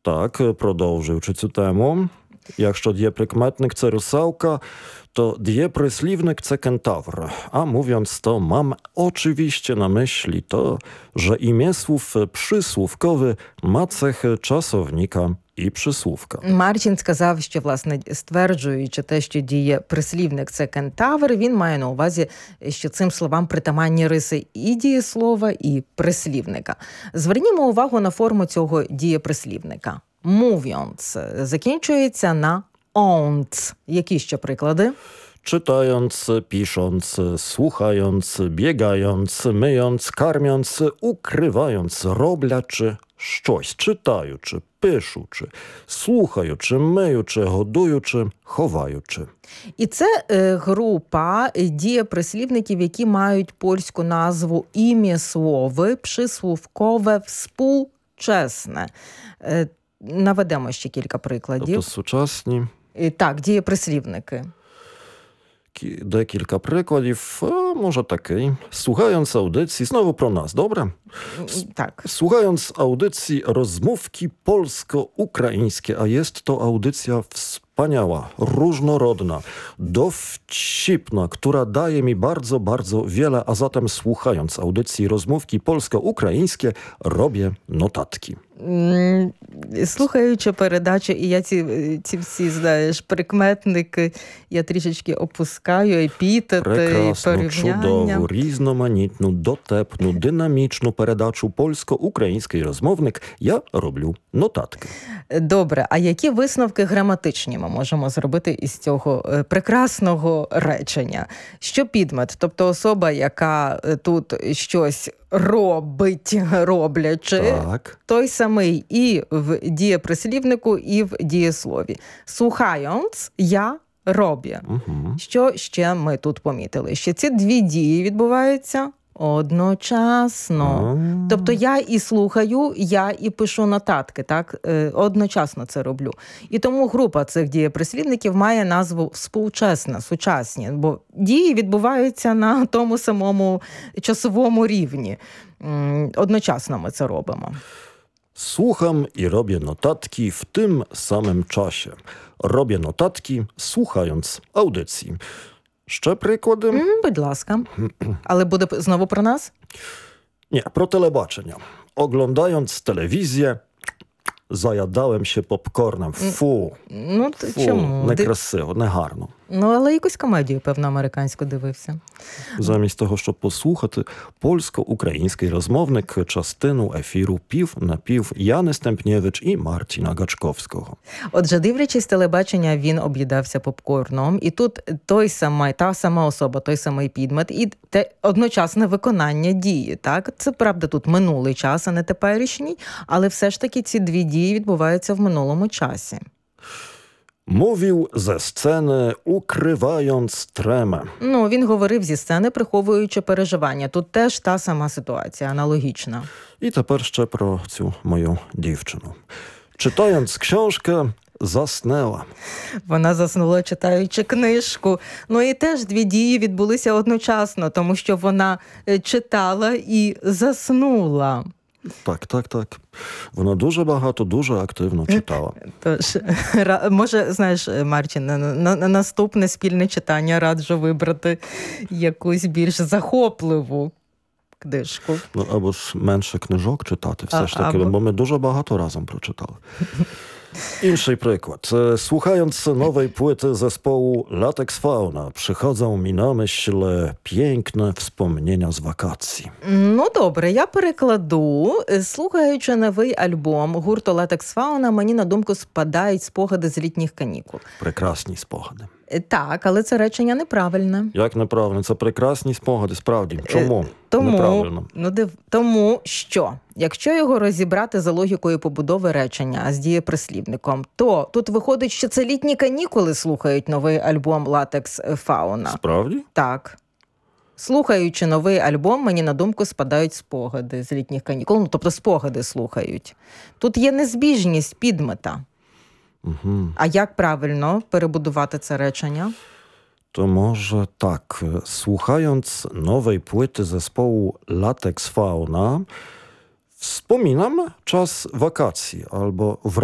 Так, продовжуючи цю тему. Якщо дієприкметник – це русалка, to dieprysłownik це kentaur. A mówiąc to, mam oczywiście na myśli to, że imię słów przysłówkowy ma cechy czasownika і присłówка. Марчин сказав, що, власне, стверджуючи те, що дієприслівник – це кентавр, він має на увазі, що цим словам притаманні риси і дієслова, і прислівника. Звернімо увагу на форму цього дієприслівника. Mówiąc закінчується на «onc». Які ще приклади? Czytając, pisząc, słuchając, biegając, myjąc, karmiąc, ukrywając, роблячи щось, читаючи, пишучи, слухаючи, миючи, годуючи, ховаючи. І це група дієприслівників, які мають польську назву ім'єслови, прислівкове, współczesne. Наведемо ще кілька прикладів. Тобто сучасні. Так, дієприслівники. Декілька прикладів, може такий. Słuchając audycji, znowu pro nas, dobre? Tak. Słuchając audycji rozmówki polsko-ukraińskie, a jest to audycja wspaniała, różnorodna, dowcipna, która daje mi bardzo, bardzo wiele, a zatem słuchając audycji rozmówki polsko-ukraińskie, robię notatki. Слухаючи передачу, і я ці всі, знаєш, прикметники, я трішечки опускаю, епітети, Прекрасну, чудову, різноманітну, дотепну, динамічну передачу польсько-український розмовник, я роблю нотатки. Добре, а які висновки граматичні ми можемо зробити із цього прекрасного речення? Що підмет, тобто особа, яка тут щось робить, роблячи, так. Той самий і в дієприслівнику, і в дієслові. Słuchając, я роблю. Угу. Що ще ми тут помітили? Що ці дві дії відбуваються одночасно. Тобто я і слухаю, я і пишу нотатки, так? Одночасно це роблю. І тому група цих дієприслівників має назву współczesne, сучасні, бо дії відбуваються на тому самому часовому рівні. Одночасно ми це робимо. Słucham i robię notatki w tym samym czasie. Robię notatki, słuchając audycji. Ще приклади? Будь ласка. Але буде знову про нас? Ні, про телебачення. Oglądając telewizję, zajadałem się popcornem. Фу. Ну, Фу, чому? некрасиво, негарно. Ну, але якусь комедію, певно, американську дивився. Замість того, щоб послухати польсько-український розмовник частину ефіру «Пів на пів» Яни Стемпнєвич і Марціна Гачковського. Отже, дивлячись телебачення, він об'їдався попкорном. І тут та сама особа, той самий підмет і те одночасне виконання дії. Так? Це, правда, тут минулий час, а не теперішній, але все ж таки ці дві дії відбуваються в минулому часі. Mówił ze sceny, ukrywając tremę. Ну, він говорив зі сцени, приховуючи переживання. Тут теж та сама ситуація, аналогічна. І тепер ще про цю мою дівчину. Читając książkę, заснула. Вона заснула, читаючи книжку. Ну і теж дві дії відбулися одночасно, тому що вона читала і заснула. Так. Вона дуже багато, дуже активно читала. Тож, може, знаєш, Марчин, на наступне спільне читання раджу вибрати якусь більш захопливу книжку. Ну, або ж менше книжок читати, все ж таки, бо ми дуже багато разом прочитали. Інший приклад. Słuchając nowej płyty zespołu Latex Fauna, przychodzą mi na myśl piękne wspomnienia z wakacji. Ну, добре, я перекладу. Слухаючи новий альбом гурту Latex Fauna, мені на думку спадають спогади з літніх канікул. Прекрасні спогади. Так, але це речення неправильне. Як неправильно? Це прекрасні спогади, справді. Чому неправильно? Тому що, якщо його розібрати за логікою побудови речення з дієприслівником, то тут виходить, що це літні канікули слухають новий альбом Latex Fauna. Справді? Так. Слухаючи новий альбом, мені на думку спадають спогади з літніх канікул. Ну, тобто спогади слухають. Тут є незбіжність підмета. Угу. А як правильно перебудувати це речення? To może tak. Słuchając nowej płyty zespołu Latex Fauna, wspominam czas wakacji albo